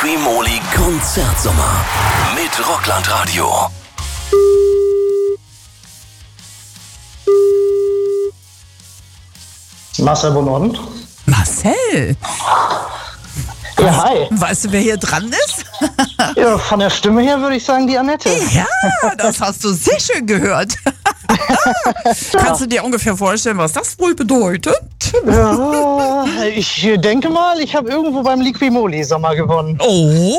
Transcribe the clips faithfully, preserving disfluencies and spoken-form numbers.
Liquimoli Konzertsommer mit Rockland-Radio. Marcel Bonorden. Marcel! Ja, hi. Weißt du, wer hier dran ist? Ja, von der Stimme her würde ich sagen, die Annette. Ja, das hast du sehr schön gehört. Kannst du dir ungefähr vorstellen, was das wohl bedeutet? Ja, ich denke mal, ich habe irgendwo beim Liquimoli-Sommer gewonnen. Oh!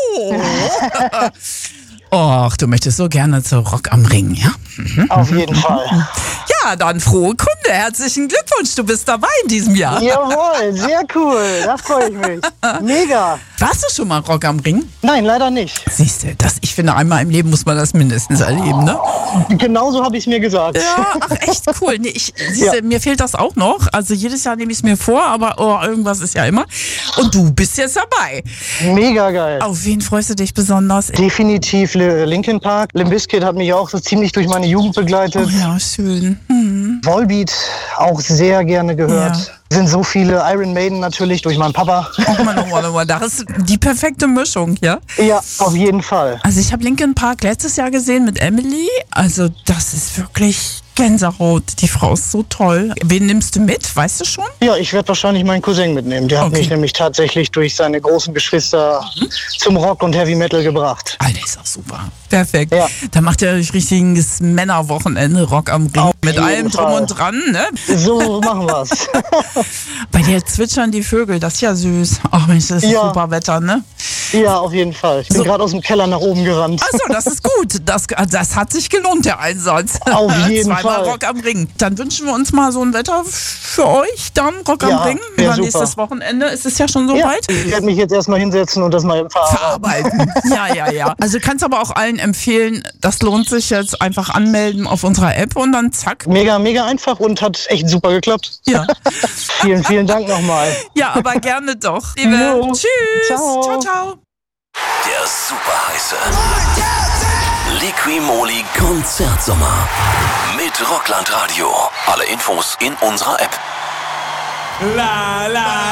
Och, du möchtest so gerne zu Rock am Ring, ja? Mhm. Auf jeden Fall. Ja, dann frohe Kunde. Herzlichen Glückwunsch, du bist dabei in diesem Jahr. Jawohl, sehr cool. Da freue ich mich. Mega. Warst du schon mal Rock am Ring? Nein, leider nicht. Siehst du, das, ich finde, einmal im Leben muss man das mindestens erleben, ne? Genauso habe ich es mir gesagt. Ja, ach, echt cool. Nee, ich, siehste, Ja. Mir fehlt das auch noch. Also jedes Jahr nehme ich es mir vor, aber oh, irgendwas ist ja immer. Und du bist jetzt dabei. Mega geil. Auf wen freust du dich besonders? Definitiv Linkin Park. Limp Bizkit hat mich auch so ziemlich durch meine Jugend begleitet. Oh ja, schön. Hm. Volbeat auch sehr gerne gehört. Ja. Sind so viele. Iron Maiden natürlich durch meinen Papa. Oh Mann, oh Mann, oh Mann. Das ist die perfekte Mischung, ja? Ja, auf jeden Fall. Also ich habe Linkin Park letztes Jahr gesehen mit Emily. Also das ist wirklich Gänsehaut. Die Frau ist so toll. Wen nimmst du mit? Weißt du schon? Ja, ich werde wahrscheinlich meinen Cousin mitnehmen. Der hat Okay. mich nämlich tatsächlich durch seine großen Geschwister zum Rock und Heavy Metal gebracht. Alter, ist auch super. Perfekt. Ja. Da macht ihr euch richtiges Männerwochenende, Rock am Ring. Auf Mit jeden allem drum Fall. und dran, ne? So machen wir's. Bei dir zwitschern die Vögel, das ist ja süß. Ach Mensch, das ist Ja. super Wetter, ne? Ja, auf jeden Fall. Ich bin So. gerade aus dem Keller nach oben gerannt. Achso, das ist gut. Das, das hat sich gelohnt, der Einsatz. Auf jeden Zweimal Fall. Rock am Ring. Dann wünschen wir uns mal so ein Wetter für euch, dann Rock am Ja, Ring. wär Über super. nächstes Wochenende ist es ja schon so Ja, weit. ich werde mich jetzt erstmal hinsetzen und das mal verarbeiten. Verarbeiten. Ja, ja, ja. Also du kannst aber auch allen empfehlen, das lohnt sich jetzt, einfach anmelden auf unserer App und dann zack. Mega, mega einfach und hat echt super geklappt. Ja, Vielen, vielen Dank nochmal. ja, aber gerne doch. Liebe. Jo. Tschüss. Ciao. Ciao, ciao. Der super heiße Liquimoli Konzertsommer mit Rockland-Radio. Alle Infos in unserer App. La la